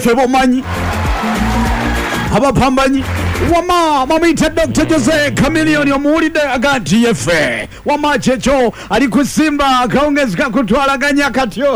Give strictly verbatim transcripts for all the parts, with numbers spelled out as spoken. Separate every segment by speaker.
Speaker 1: Efe bomanyi abapambanyi wama mamita Doctor Jose Chameleone omuwulidde aganti yefe wama checho ali kusimba akaongezeka kutwalaganya katyo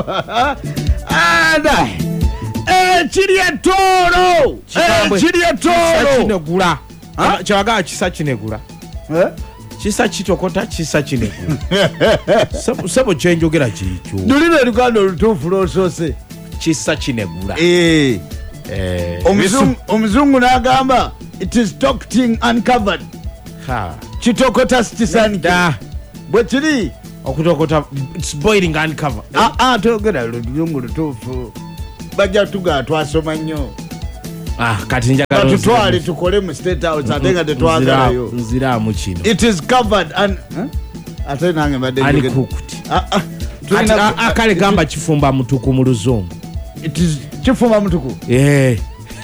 Speaker 1: ada eh chiri etoro eh chiri etoro
Speaker 2: kinegula chaga kisa kinegula
Speaker 1: eh
Speaker 2: kisa kitokota kisa kinegula sabo sabo chenjogera chicho
Speaker 1: dulire lugando lutufu losose
Speaker 2: kisa kinegula
Speaker 1: eh
Speaker 2: eh
Speaker 1: omuzungu omuzungu nagamba it is talking uncovered
Speaker 2: ha
Speaker 1: kitokota stisani
Speaker 2: da
Speaker 1: bwe kiri
Speaker 2: okutokota it's boiling uncovered
Speaker 1: ah ah togera luzungu lutufu bajja tuga twasoma nnyo
Speaker 2: ah kati njagala
Speaker 1: tutwale tukole mu state house atenga tetwagalayo
Speaker 2: nzira mu kino
Speaker 1: it is covered and ate nange badde
Speaker 2: ani kukuti
Speaker 1: ah ah
Speaker 2: tulina akale gamba kifumba mutuku mu luzungu
Speaker 1: it is kifumba mutuku
Speaker 2: eh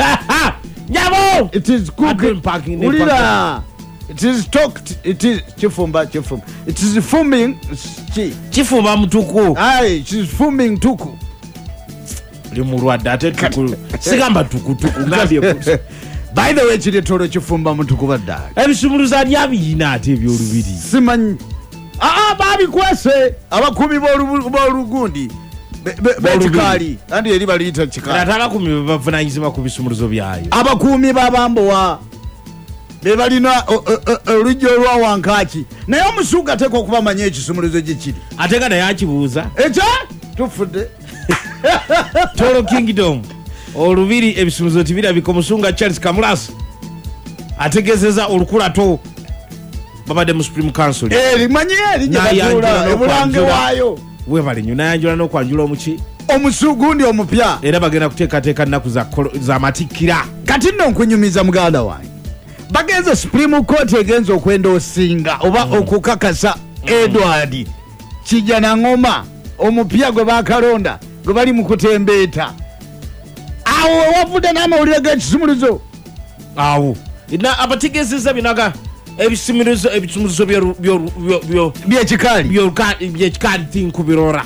Speaker 2: nyabo
Speaker 1: it is cooking ulira it is talked it is kifumba kifumba it is fuming chi
Speaker 2: kifumba mutuku
Speaker 1: ai it is fuming tuku
Speaker 2: limurwadde ate tuku sigamba tukutuku ngambye kuti
Speaker 1: by the way chiri toro kifumba mutuku badda
Speaker 2: ebisumuluza lyabiyina ate ebyolubiri
Speaker 1: simanyi ah ah babi kwese abakumi b'olugundi betikali andi eri baliyita kikali
Speaker 2: natala kumi bavunanyizibwa ku bisumuluzo byayo
Speaker 1: abakumi babambowa be balina olujjo olwa wankaki naye omusuga teka okubamanya ekisumuluzo gye kiri
Speaker 2: ate nga naye akibuuza
Speaker 1: ekyo tufudde
Speaker 2: Toro Kingdom olubiri ebisumuluzo tibirabika omusunga Charles Kamulasi ategezeza olukulato babadde mu Supreme Council
Speaker 1: eh limanyi eri gyatula obulange waayo
Speaker 2: we bali nyuna yanjula n'okwanjula omuki
Speaker 1: omusugundi omupya
Speaker 2: era bagenda kuteekateeka nnaku za za matikira
Speaker 1: kati nno nkunyumiza muganda wange bagenze Supreme Court egenza okwenda osinga oba mm. okukakasa mm. Edward Kijanangoma omupya gwe bakalonda gwe bali mu kutembeeta awo wavudde n'amawulire g'ekisumuluzo
Speaker 2: awo ina abategezeza binaga ebisumuluzo ebisumuluzo byo byo
Speaker 1: byekikali
Speaker 2: byekikali tinkubirora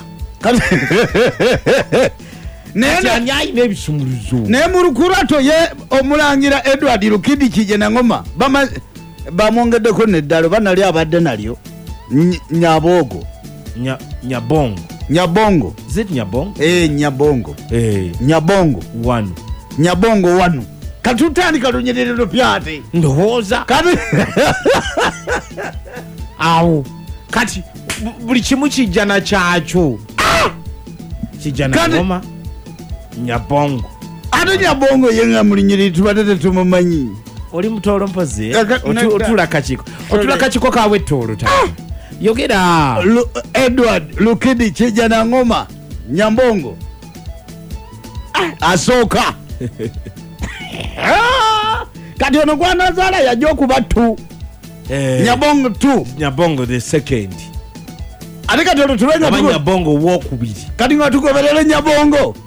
Speaker 2: nanyai nebisumuluzo
Speaker 1: ne mu lukurato ye omulangira Edward Lukidi Kijanangoma bama bamwongeddeko neddalo banali abadde nalyo Nyabogo
Speaker 2: nya Nyabongo
Speaker 1: Nyabongo
Speaker 2: zit Nyabongo
Speaker 1: eh Nyabongo
Speaker 2: eh
Speaker 1: Nyabongo
Speaker 2: wanu
Speaker 1: Nyabongo wanu katutani kalunyerero pyate
Speaker 2: ndohoza
Speaker 1: kati
Speaker 2: awo kati buli kimu kijana kyacho kijana ngoma Nyabongo
Speaker 1: ate Nyabongo yenga mulinyeri tubadde tumumanyi
Speaker 2: oli mutolo mpoze otula kachiko otula kachiko kawe tolo ta yogera
Speaker 1: Edward Lukidi Kijanangoma Nyabongo asoka kati ono kwa Nazara yajja okuba tu
Speaker 2: eh
Speaker 1: Nyabongo tu
Speaker 2: Nyabongo the second
Speaker 1: ate kati ono tulenga
Speaker 2: tuko Nyabongo wokubiri
Speaker 1: kati nga tugoberere Nyabongo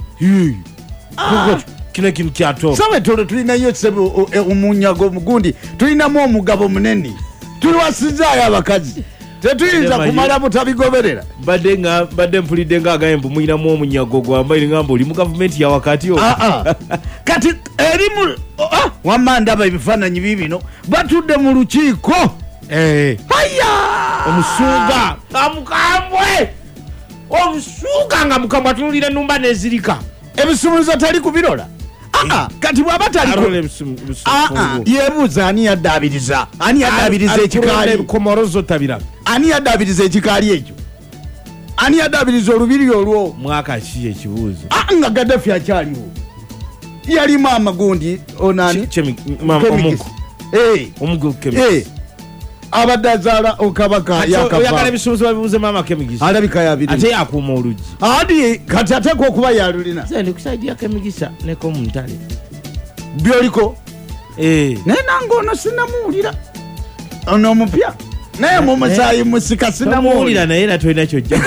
Speaker 2: kino kintu kyato
Speaker 1: sabe tolo tulina yo sebo omunyago mugundi tulina mu omugabo munene tuli wasizaayo abakazi tetuyinza kumala butabigoberera
Speaker 2: badde nga badde mpulidde nga agayembu muyina mu omunyago gwambaire ngamba oli mu government ya wakati o
Speaker 1: kati erimu wamanda aba ebifaananyi bibino batudde mu lukiiko
Speaker 2: eh
Speaker 1: haya
Speaker 2: omusuga amukambwe omusuga nga mukambwe atulira numba nezirika
Speaker 1: ebisumuluzo tali kubirola ah kati bwaba tali ah yebuza ani yadabiriza ani yadabiriza ekikali
Speaker 2: komorozo tabira
Speaker 1: ani yadabiriza ekikali ekyo ani yadabiriza olubiri olwo
Speaker 2: mwaka kiye kibuuzo
Speaker 1: ah nga Gaddafi akyaliwo yali mama gundi onani
Speaker 2: chemi mama omugo
Speaker 1: eh
Speaker 2: omugo kemi
Speaker 1: eh abadazala okabaka yakaba
Speaker 2: yakale bisubuzo babibuze mama kemigisa
Speaker 1: alabika yabiri
Speaker 2: ate yakuma oluji
Speaker 1: adi kati ate ko kuba yalulina
Speaker 2: sende kusaidia kemigisa neko muntale
Speaker 1: byoliko
Speaker 2: eh
Speaker 1: nena ngono sinamuulira ono mupya naye mu musayi musika sinamuulira
Speaker 2: naye na toina kyojja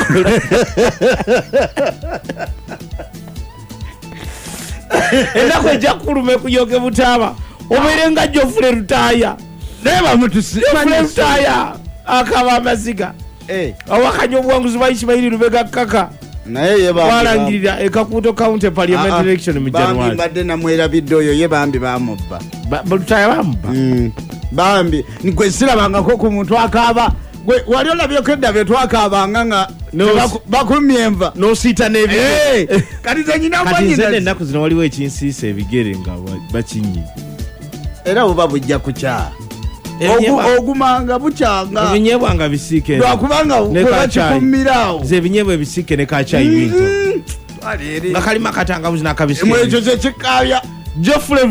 Speaker 2: enda kweja kulume kuyoke butaba oberenga jofule rutaya
Speaker 1: neba mutusimanya
Speaker 2: rutaya akaba amaziga
Speaker 1: eh
Speaker 2: awakanya obwanguzi bayishimayiri lubega kaka
Speaker 1: naye ye
Speaker 2: balangirira ekakuto county parliament election mu January
Speaker 1: mbadde namwera bidde oyo ye bambi bamubba
Speaker 2: Lutaya bamubba
Speaker 1: bambi nikwe sirabangako ku muntu akaaba gwe wali olabyeko edda bye twakaabanga nga bakumye enva
Speaker 2: n'osiita n'ebi
Speaker 1: kati zenyina
Speaker 2: kati nze ennaku zino waliwo ekinsiisa ebigere nga bakinyi
Speaker 1: era buba bujja kukyala ogumanga bukyanga
Speaker 2: ebinyeebwa nga bisiike
Speaker 1: lwakubanga webakikumiraawo
Speaker 2: ze ebinyeebwa ebisiike ne kacayi binto nga kalima katangabuzi n'akabisiekyo
Speaker 1: kyekikabya
Speaker 2: Geoffrey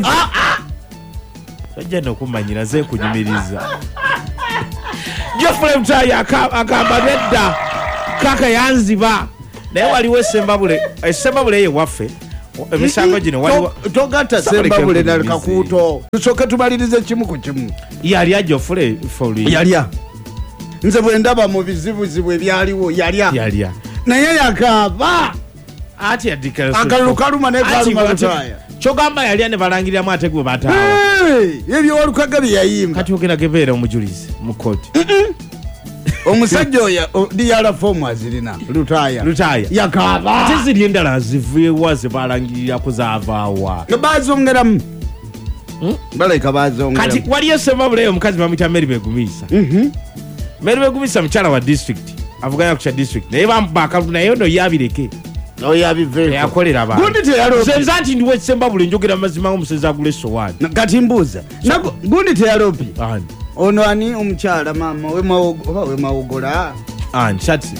Speaker 2: ojja nokumanyira ze kunyumiriza Geoffrey Mutaya akamba nedda kaka yanziba naye waliwo esembabule esembabule ye waffe emisango gino waliwo
Speaker 1: togatta sembabule na kakuuto tusooke tumalirize kimu ku kimu
Speaker 2: yalya Geoffrey foli
Speaker 1: yalya nze bwe ndaba mu bizibuzibu ebyaliwo yalya
Speaker 2: yalya
Speaker 1: naye yakaba
Speaker 2: ati yadikala
Speaker 1: akalulu kaluma naye kaluma Mutaya
Speaker 2: kyogamba yalya ne balangiriramu ate gwe bataawa
Speaker 1: ebyo walukaga bye yayimba
Speaker 2: kati ogenda gebeera omujulizi mu kooti
Speaker 1: omusajja oyo diyala fomu azirina Lutaya
Speaker 2: Lutaya
Speaker 1: yakaba
Speaker 2: ate ziri endala zivuyewa ze balangirirako zaavaawa
Speaker 1: bazongeramu baleka bazongeramu
Speaker 2: kati waliyo sembabule eyo omukazi bamuyita Mary Begumisa Mary Begumisa mukyala wa district avuganya ku kya district naye bamuba akalulu naye ono yabireke yakolera abantusenza nti ndiwo ekisembabule njogera mazima ng'omusezi agula essowaani
Speaker 1: kati mbuuza gundi teyalopi ono ani omukyala maama oba wemawogola
Speaker 2: nshatsi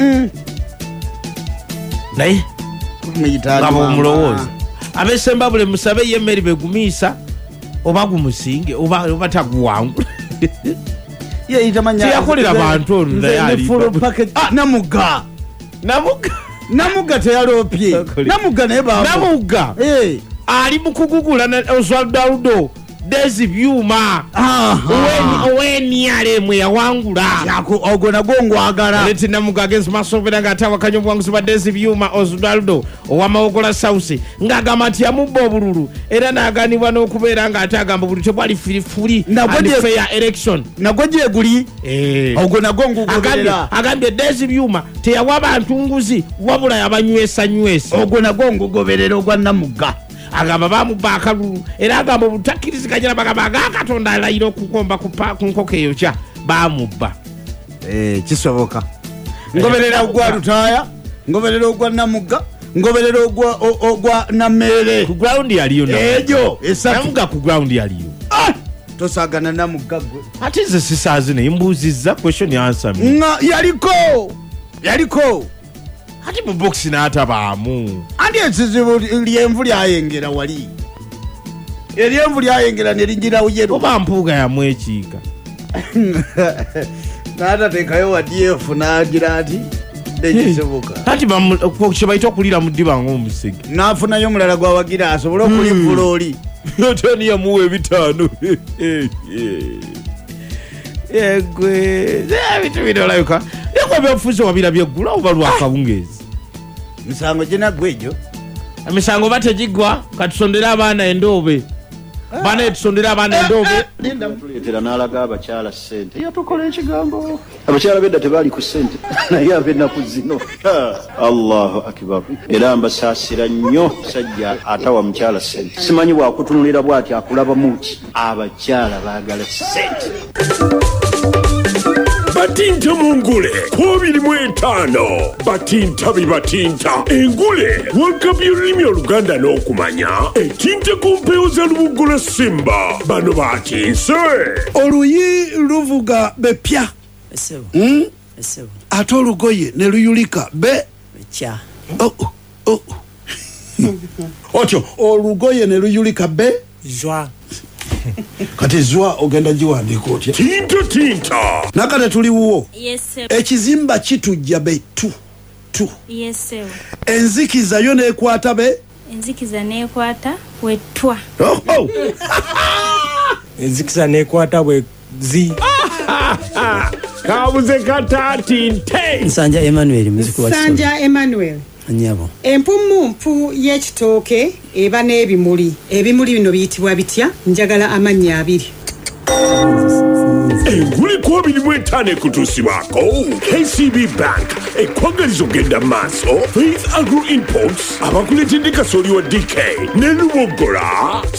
Speaker 2: naye nga bomulowooza abesembabule musabe ye Mary Begumisa oba gumusinge oba taguwangula teyakolera bantu ono
Speaker 1: namuga
Speaker 2: namuga
Speaker 1: namuga teyalopye namuga naye
Speaker 2: namuga ali mukugugula Oswaldo Desi Byuma oweni mwe yawangula
Speaker 1: ogwo nagwo ngwagala
Speaker 2: leti namuga agenzi masovera nga atawa kanyo bwanguzi ba Desi Byuma Oswaldo owamawogola South ngagamba nti yamubba obululu era naganibwa n'okubeera nga ate agamba buli tebwali firifuri and fair election
Speaker 1: nagwo gye guli ogwo nagwo ngugoberera
Speaker 2: agambye Desi Byuma teyawa bantu nguzi wabula yabanywesa nywesa
Speaker 1: ogwo nagwo ngugoberera ogwa namuga
Speaker 2: agamba bamubba akalulu era agamba obutakkiriziganya bagamba agakatonda alayira okukomba ku nkoko eyo kya bamubba
Speaker 1: kisoboka ngoberera ogwa Lutaya ngoberera ogwa namuga ngoberera ogwa Namere
Speaker 2: ku ground yaliyo
Speaker 1: ejo
Speaker 2: namuga ku ground yaliyo
Speaker 1: tosagana namuga gwe
Speaker 2: ate ze sisaazi naye mbuuzizza question answer
Speaker 1: yaliko yaliko
Speaker 2: ati mu box n'atabaamu
Speaker 1: andi ekizibu lyenvu lyayengera wali eryenvu lyayengera ne lingira uyeru
Speaker 2: oba mpuuga yamwekiika
Speaker 1: n'atateekayo wa D F n'agira ati nekisoboka
Speaker 2: ati kye bayita okulira mu ddiba ng'omusege
Speaker 1: n'afunayo omulala gwawagira asobole okulivula oli
Speaker 2: notoni yamuwa ebitaano egwe ebintu bino olayuka nekwa byobufuzi wabira byeggula oba lwakabungezi
Speaker 1: misango ginaggwa egyo
Speaker 2: emisango bategigwa katusondere abaana endoobe baana etusondere abaana endoobe
Speaker 3: tuleetera n'alaga abakyala ssente yatukola ekigambo abakyala bedda tebaali ku ssente naye ab'ennaku zino allahu akibar era mbasaasira nnyo sajja atawa mukyala ssente simanyi bwakutunulira bw'ati akulabamu ki abakyala baagala ssente
Speaker 4: batinta mungule kubiri mu etaano batinta bibatinta engule wakabya olulimi oluganda n'okumanya etinta ku mpewo za Lubugula Simba bano bakinse
Speaker 5: oluyi luvuga bepya
Speaker 6: Mm?
Speaker 5: ate olugoye ne luyulika be
Speaker 6: Becha.
Speaker 5: oh, oh, oh. otyo olugoye ne luyulika be
Speaker 6: Joie.
Speaker 5: kati zwa ogenda giwandiika otya
Speaker 4: tinta tinta
Speaker 5: nakate tuliwo
Speaker 7: Yes, sir.
Speaker 5: ekizimba kitujja be tu tu
Speaker 7: Yes, sir.
Speaker 5: enzikiza yo nekwata be
Speaker 7: Enzikiza nekwata wetwa.
Speaker 5: oh, oh.
Speaker 6: Enzikiza nekwata bwe zi.
Speaker 4: kabuze katatinte
Speaker 6: Nsanja Emmanuel muziki wa
Speaker 8: Sanja Emmanuel.
Speaker 6: Anyabo.
Speaker 8: Empumumpu y'ekitooke eba n'ebimuli. Ebimuli bino biyitibwa bitya? Njagala amannya abiri.
Speaker 4: engule ku abiri mu etaano ekutuusibwako. K C B Bank ekwagaliza ogenda maaso. Faith Agro Imports abakuletedde kasooli wa D K ne Lubogola.